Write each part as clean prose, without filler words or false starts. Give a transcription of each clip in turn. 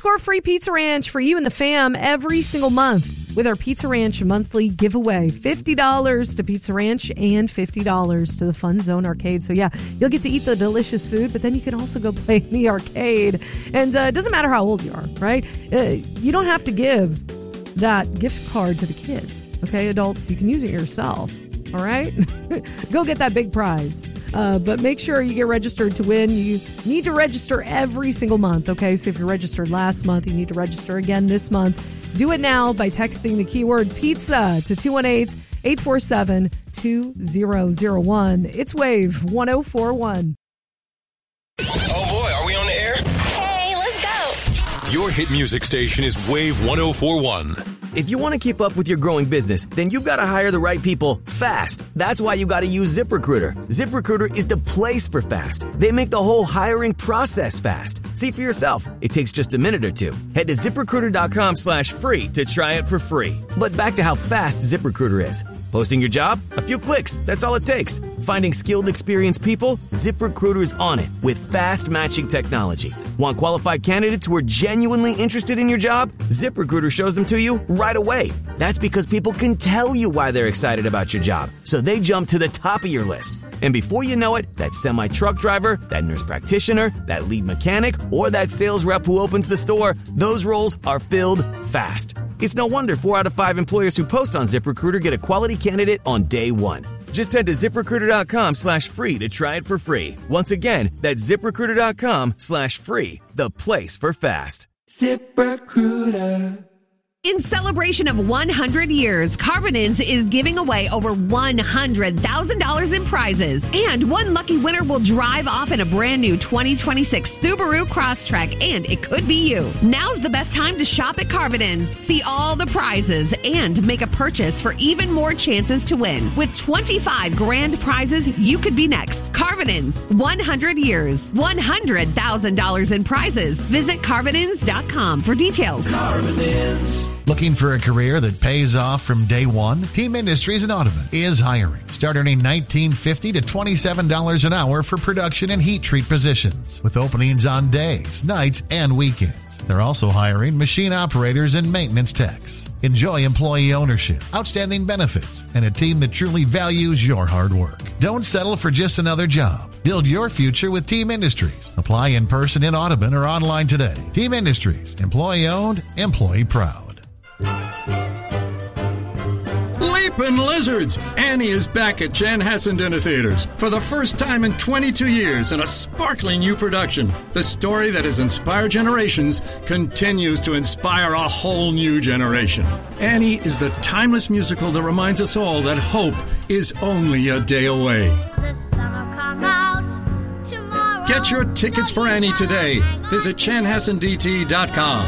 score free Pizza Ranch for you and the fam every single month with our Pizza Ranch monthly giveaway. $50 to Pizza Ranch and $50 to the Fun Zone Arcade. So yeah, you'll get to eat the delicious food, but then you can also go play in the arcade. And it doesn't matter how old you are, right? You don't have to give that gift card to the kids. Okay, adults, you can use it yourself. All right? Go get that big prize. But make sure you get registered to win. You need to register every single month, okay? So if you registered last month, you need to register again this month. Do it now by texting the keyword pizza to 218-847-2001. It's Wave 1041. Oh boy, are we on the air? Hey, let's go. Your hit music station is Wave 1041. If you want to keep up with your growing business, then you've got to hire the right people fast. That's why you got to use ZipRecruiter. ZipRecruiter is the place for fast. They make the whole hiring process fast. See for yourself. It takes just a minute or two. Head to ZipRecruiter.com/free to try it for free. But back to how fast ZipRecruiter is. Posting your job? A few clicks. That's all it takes. Finding skilled, experienced people? ZipRecruiter's on it with fast matching technology. Want qualified candidates who are genuinely interested in your job? ZipRecruiter shows them to you right away. That's because people can tell you why they're excited about your job, so they jump to the top of your list. And before you know it, that semi-truck driver, that nurse practitioner, that lead mechanic, or that sales rep who opens the store, those roles are filled fast. It's no wonder 4 out of 5 employers who post on ZipRecruiter get a quality candidate on day one. Just head to ZipRecruiter.com/free to try it for free. Once again, that's ZipRecruiter.com/free, the place for fast. ZipRecruiter. In celebration of 100 years, Carbonins is giving away over $100,000 in prizes. And one lucky winner will drive off in a brand new 2026 Subaru Crosstrek, and it could be you. Now's the best time to shop at Carbonins. See all the prizes and make a purchase for even more chances to win. With 25 grand prizes, you could be next. Carbonins, 100 years, $100,000 in prizes. Visit Carbonins.com for details. Carbonins. Looking for a career that pays off from day one? Team Industries in Audubon is hiring. Start earning $19.50 to $27 an hour for production and heat treat positions, with openings on days, nights, and weekends. They're also hiring machine operators and maintenance techs. Enjoy employee ownership, outstanding benefits, and a team that truly values your hard work. Don't settle for just another job. Build your future with Team Industries. Apply in person in Audubon or online today. Team Industries, employee-owned, employee-proud. Leapin' Lizards! Annie is back at Chanhassen Dinner Theaters for the first time in 22 years in a sparkling new production. The story that has inspired generations continues to inspire a whole new generation. Annie is the timeless musical that reminds us all that hope is only a day away. The sun will come out tomorrow. Get your tickets for Annie today. Visit chanhassendt.com.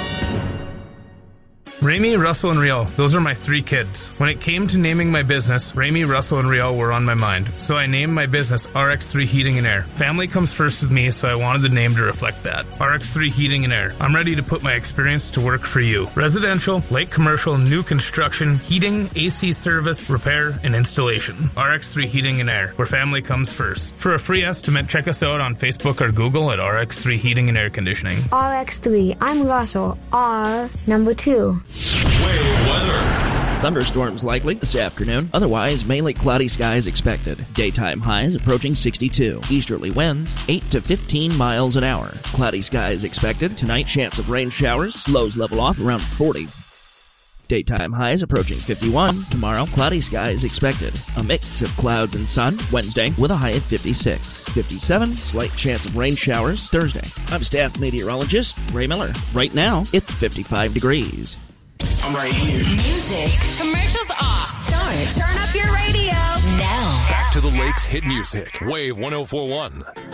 Ramey, Russell, and Riel. Those are my 3 kids. When it came to naming my business, Ramey, Russell, and Riel were on my mind. So I named my business RX3 Heating and Air. Family comes first with me, so I wanted the name to reflect that. RX3 Heating and Air. I'm ready to put my experience to work for you. Residential, light commercial, new construction, heating, AC service, repair, and installation. RX3 Heating and Air, where family comes first. For a free estimate, check us out on Facebook or Google at RX3 Heating and Air Conditioning. RX3, I'm Russell. R, number 2. Wave weather. Thunderstorms likely this afternoon. Otherwise, mainly cloudy skies expected. Daytime highs approaching 62. Easterly winds 8 to 15 miles an hour. Cloudy skies expected. Tonight, chance of rain showers. Lows level off around 40. Daytime highs approaching 51. Tomorrow, cloudy skies expected. A mix of clouds and sun. Wednesday, with a high of 56. 57, slight chance of rain showers. Thursday. I'm staff meteorologist Ray Miller. Right now, it's 55 degrees. I'm right here. Music. Commercials off. Start. Turn up your radio now. Back to the Lakes hit music. Wave 1041.